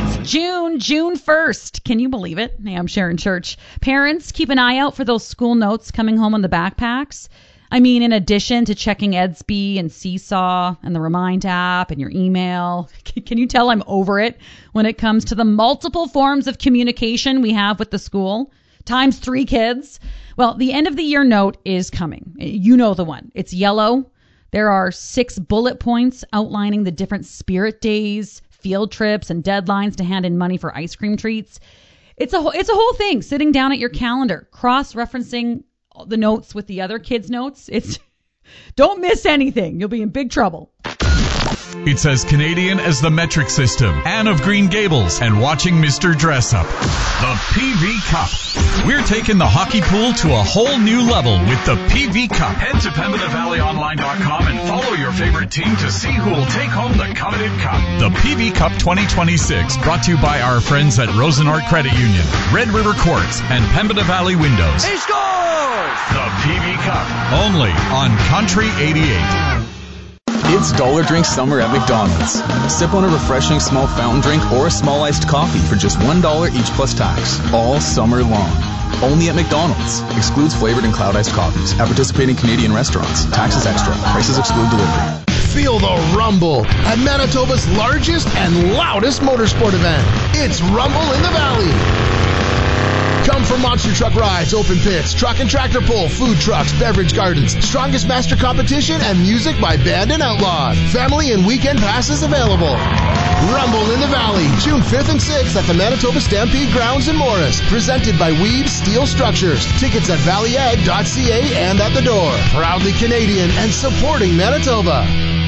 It's June 1st. Can you believe it? Hey, I'm Sharon Church. Parents, keep an eye out for those school notes coming home on the backpacks. I mean, in addition to checking Edsby and Seesaw and the Remind app and your email, can you tell I'm over it when it comes to the multiple forms of communication we have with the school? Times 3 kids. Well, the end of the year note is coming. You know the one. It's yellow. There are 6 bullet points outlining the different spirit days, field trips, and deadlines to hand in money for ice cream treats. It's a whole thing, sitting down at your calendar, cross-referencing the notes with the other kids' notes. Don't miss anything. You'll be in big trouble. It's as Canadian as the metric system, Anne of Green Gables, and watching Mr. Dress Up. The PV Cup. We're taking the hockey pool to a whole new level with the PV Cup. Head to PembinaValleyOnline.com and follow your favorite team to see who will take home the coveted cup. The PV Cup 2026, brought to you by our friends at Rosenort Credit Union, Red River Quartz, and Pembina Valley Windows. He scores! The PV Cup, only on Country 88. It's Dollar Drink Summer at McDonald's. Sip on a refreshing small fountain drink or a small iced coffee for just $1 each plus tax, all summer long. Only at McDonald's. Excludes flavored and cloud iced coffees at participating Canadian restaurants. Taxes extra. Prices exclude delivery. Feel the rumble at Manitoba's largest and loudest motorsport event. It's Rumble in the Valley. Come for monster truck rides, open pits, truck and tractor pull, food trucks, beverage gardens, strongest master competition, and music by Band and Outlawed. Family and weekend passes available. Rumble in the Valley, June 5th and 6th at the Manitoba Stampede Grounds in Morris. Presented by Weeb Steel Structures. Tickets at valleyag.ca and at the door. Proudly Canadian and supporting Manitoba.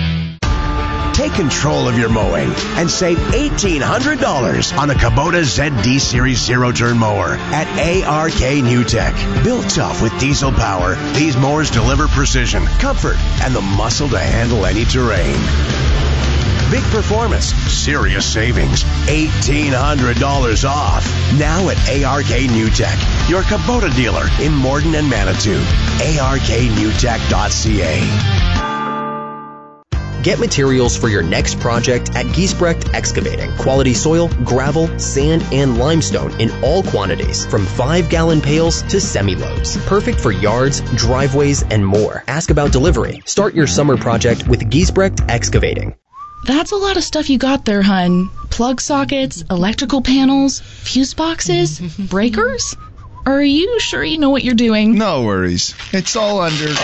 Take control of your mowing and save $1,800 on a Kubota ZD Series zero-turn mower at ARK New Tech. Built tough with diesel power, these mowers deliver precision, comfort, and the muscle to handle any terrain. Big performance, serious savings, $1,800 off. Now at ARK New Tech, your Kubota dealer in Morden and Manitou. ARKNewTech.ca. Get materials for your next project at Giesbrecht Excavating. Quality soil, gravel, sand, and limestone in all quantities, from 5-gallon pails to semi-loads. Perfect for yards, driveways, and more. Ask about delivery. Start your summer project with Giesbrecht Excavating. That's a lot of stuff you got there, hun. Plug sockets, electrical panels, fuse boxes, breakers? Are you sure you know what you're doing? No worries. It's all under...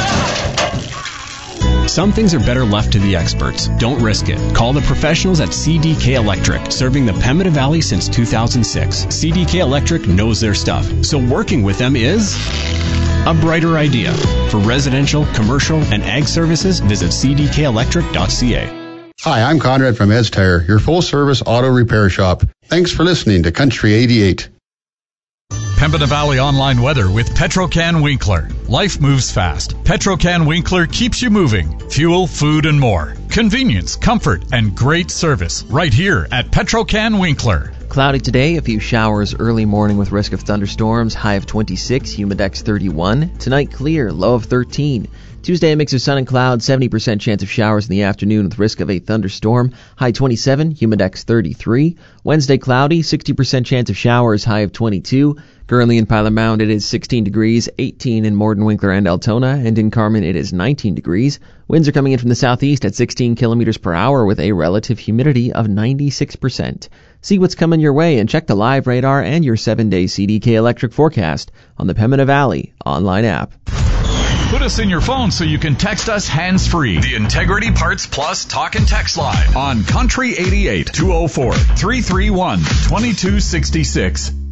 Some things are better left to the experts. Don't risk it. Call the professionals at CDK Electric, serving the Pembina Valley since 2006. CDK Electric knows their stuff, so working with them is a brighter idea. For residential, commercial, and ag services, visit cdkelectric.ca. Hi, I'm Conrad from Ed's Tire, your full-service auto repair shop. Thanks for listening to Country 88. Pembina Valley Online weather with Petrocan Winkler. Life moves fast. Petrocan Winkler keeps you moving. Fuel, food, and more. Convenience, comfort, and great service right here at Petrocan Winkler. Cloudy today, a few showers early morning with risk of thunderstorms, high of 26, humidex 31. Tonight clear, low of 13. Tuesday, a mix of sun and clouds, 70% chance of showers in the afternoon with risk of a thunderstorm, high 27, humidex 33. Wednesday, cloudy, 60% chance of showers, high of 22. Currently in Pilot Mound, it is 16 degrees, 18 in Morden, Winkler, and Altona, and in Carman, it is 19 degrees. Winds are coming in from the southeast at 16 kilometers per hour with a relative humidity of 96%. See what's coming your way and check the live radar and your 7-day CDK Electric forecast on the Pembina Valley online app. Put us in your phone so you can text us hands-free. The Integrity Parts Plus Talk and Text Line on Country 88 204 331 2266.